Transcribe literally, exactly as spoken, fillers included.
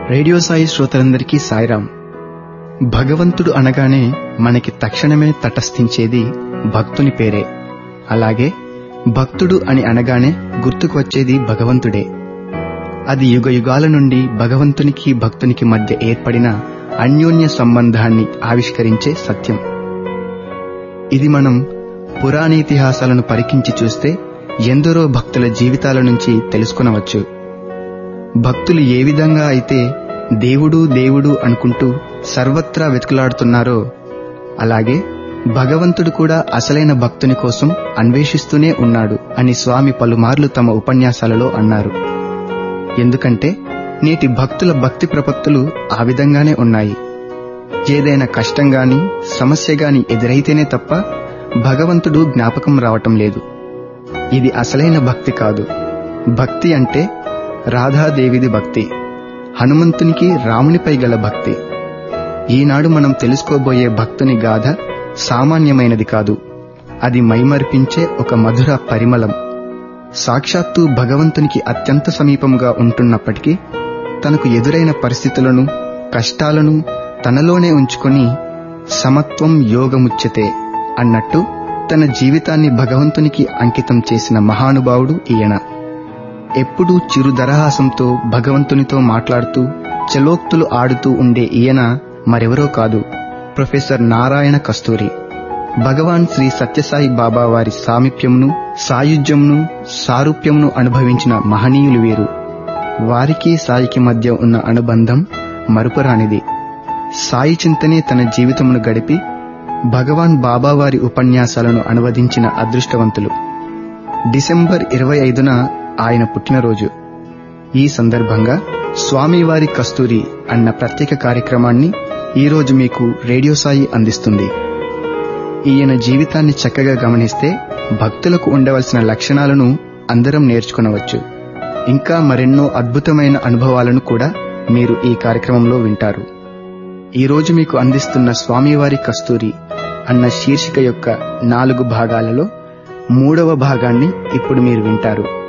Radio Sai శ్రోతలందరికీ సాయిరాం. భగవంతుడు అనగానే మనకి తక్షణమే తటస్థించేది భక్తుని పేరే. అలాగే భక్తుడు అని అనగానే గుర్తుకు వచ్చేది భగవంతుడే. అది యుగ యుగాల నుండి భగవంతునికి భక్తునికి మధ్య ఏర్పడిన అన్యోన్య సంబంధాన్ని ఆవిష్కరించే సత్యం. ఇది మనం పురాణేతిహాసాలను పరికించి చూస్తే ఎందరో భక్తుల జీవితాల నుంచి తెలుసుకొనవచ్చు. భక్తులు ఏ విధంగా అయితే దేవుడు దేవుడు అనుకుంటూ సర్వత్రా వెతుకులాడుతున్నారో అలాగే భగవంతుడు కూడా అసలైన భక్తుని కోసం అన్వేషిస్తూనే ఉన్నాడు అని స్వామి పలుమార్లు తమ ఉపన్యాసాలలో అన్నారు. ఎందుకంటే నేటి భక్తుల భక్తి ప్రపత్తులు ఆ విధంగానే ఉన్నాయి. ఏదైనా కష్టం గాని సమస్య గాని ఎదురైతేనే తప్ప భగవంతుడు జ్ఞాపకం రావటం లేదు. ఇది అసలైన భక్తి కాదు. భక్తి అంటే రాధాదేవిది భక్తి, హనుమంతునికి రామునిపై గల భక్తి. ఈనాడు మనం తెలుసుకోబోయే భక్తుని గాథ సామాన్యమైనది కాదు. అది మైమరిపించే ఒక మధుర పరిమళం. సాక్షాత్తు భగవంతునికి అత్యంత సమీపంగా ఉంటున్నప్పటికీ తనకు ఎదురైన పరిస్థితులను కష్టాలను తనలోనే ఉంచుకొని సమత్వం యోగముచ్యతే అన్నట్టు తన జీవితాన్ని భగవంతునికి అంకితం చేసిన మహానుభావుడు ఈయన. ఎప్పుడూ చిరుదరహాసంతో భగవంతునితో మాట్లాడుతూ చలోక్తులు ఆడుతూ ఉండే ఈయన మరెవరో కాదు, ప్రొఫెసర్ నారాయణ కస్తూరి. భగవాన్ శ్రీ సత్యసాయి బాబా వారి సామీప్యంను సాయుధ్యంను సారూప్యంను అనుభవించిన మహనీయులు వీరు. వారికి సాయికి మధ్య ఉన్న అనుబంధం మరుపురానిది. సాయి చింతనే తన జీవితమును గడిపి భగవాన్ బాబా వారి ఉపన్యాసాలను అనువదించిన అదృష్టవంతులు. డిసెంబర్ ఇరవై ఐదున ఆయన పుట్టినరోజు. ఈ సందర్భంగా స్వామివారి కస్తూరి అన్న ప్రత్యేక కార్యక్రమాన్ని ఈరోజు మీకు రేడియో సాయి అందిస్తుంది. ఈయన జీవితాన్ని చక్కగా గమనిస్తే భక్తులకు ఉండవలసిన లక్షణాలను అందరం నేర్చుకునవచ్చు. ఇంకా మరెన్నో అద్భుతమైన అనుభవాలను కూడా మీరు ఈ కార్యక్రమంలో వింటారు. ఈరోజు మీకు అందిస్తున్న స్వామివారి కస్తూరి అన్న శీర్షిక యొక్క నాలుగు భాగాలలో మూడవ భాగాన్ని ఇప్పుడు మీరు వింటారు.